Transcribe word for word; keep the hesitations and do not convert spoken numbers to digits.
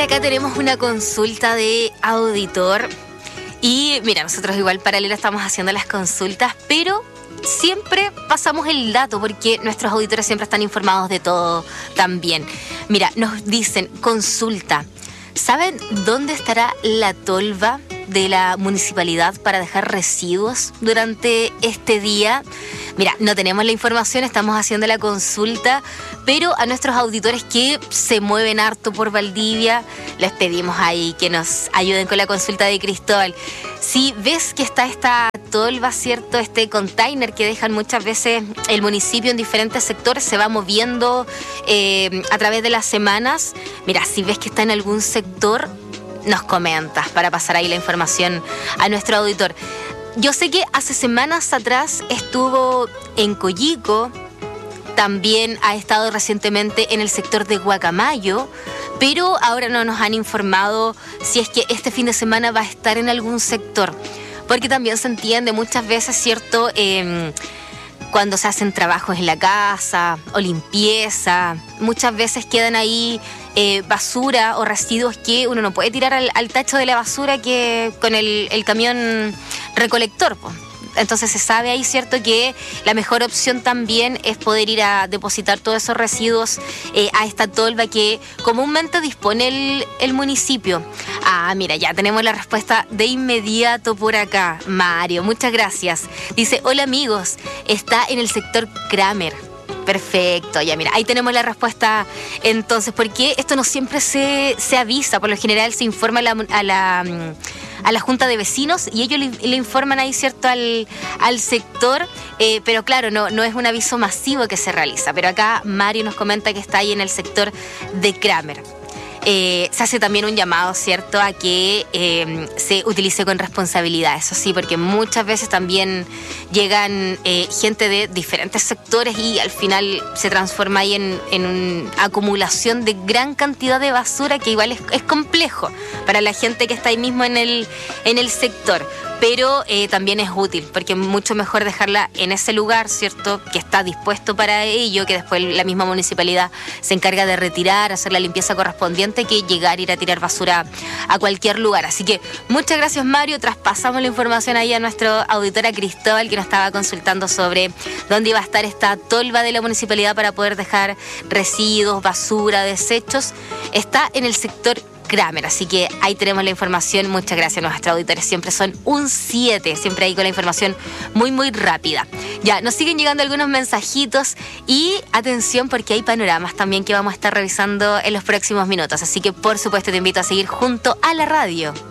acá tenemos una consulta de auditor y mira, nosotros igual paralela estamos haciendo las consultas, pero siempre pasamos el dato porque nuestros auditores siempre están informados de todo también. Mira, nos dicen, consulta, ¿saben dónde estará la tolva de la municipalidad para dejar residuos durante este día? Mira, no tenemos la información, estamos haciendo la consulta, pero a nuestros auditores que se mueven harto por Valdivia, les pedimos ahí que nos ayuden con la consulta de Cristóbal. Si ves que está esta tolva, ¿cierto? Este container que dejan muchas veces el municipio en diferentes sectores, se va moviendo eh, a través de las semanas. Mira, si ves que está en algún sector, nos comentas para pasar ahí la información a nuestro auditor. Yo sé que hace semanas atrás estuvo en Coyico, también ha estado recientemente en el sector de Guacamayo, pero ahora no nos han informado si es que este fin de semana va a estar en algún sector, porque también se entiende muchas veces, ¿cierto?, eh, cuando se hacen trabajos en la casa o limpieza, muchas veces quedan ahí eh, basura o residuos que uno no puede tirar al, al tacho de la basura que con el, el camión recolector, pues. Entonces se sabe ahí, ¿cierto?, que la mejor opción también es poder ir a depositar todos esos residuos eh, a esta tolva que comúnmente dispone el, el municipio. Ah, mira, ya tenemos la respuesta de inmediato por acá. Mario, muchas gracias. Dice, hola amigos, está en el sector Kramer. Perfecto, ya mira, ahí tenemos la respuesta entonces, porque esto no siempre se, se avisa, por lo general se informa a la... A la a la Junta de Vecinos y ellos le, le informan ahí, ¿cierto?, al, al sector, eh, pero claro, no, no es un aviso masivo que se realiza, pero acá Mario nos comenta que está ahí en el sector de Kramer. Eh, se hace también un llamado, ¿cierto?, a que eh, se utilice con responsabilidad, eso sí, porque muchas veces también llegan eh, gente de diferentes sectores y al final se transforma ahí en, en una acumulación de gran cantidad de basura que igual es, es complejo para la gente que está ahí mismo en el, en el sector. Pero eh, también es útil, porque es mucho mejor dejarla en ese lugar, ¿cierto?, que está dispuesto para ello, que después la misma municipalidad se encarga de retirar, hacer la limpieza correspondiente, que llegar a ir a tirar basura a cualquier lugar. Así que muchas gracias, Mario. Traspasamos la información ahí a nuestro auditora Cristóbal, que nos estaba consultando sobre dónde iba a estar esta tolva de la municipalidad para poder dejar residuos, basura, desechos. Está en el sector Kramer, así que ahí tenemos la información. Muchas gracias a nuestros auditores, siempre son un siete, siempre ahí con la información muy muy rápida. Ya, nos siguen llegando algunos mensajitos y atención porque hay panoramas también que vamos a estar revisando en los próximos minutos, así que por supuesto te invito a seguir junto a la radio.